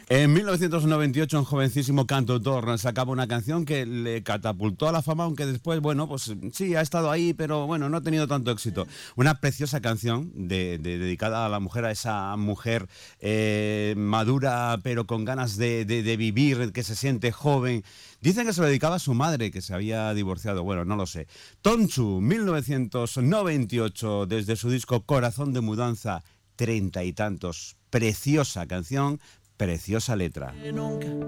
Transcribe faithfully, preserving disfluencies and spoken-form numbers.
En mil novecientos noventa y ocho, un jovencísimo cantautor sacaba una canción que le catapultó a la fama, aunque después, bueno, pues sí, ha estado ahí, pero bueno, no ha tenido tanto éxito. Una preciosa canción de, de, dedicada a la mujer, a esa mujer eh, madura, pero con ganas de, de, de vivir, que se siente joven. Dicen que se lo dedicaba a su madre, que se había divorciado. Bueno, no lo sé. Tonchu, mil novecientos noventa y ocho, desde su disco Corazón de Mudanza, treinta y tantos. Preciosa canción, preciosa letra.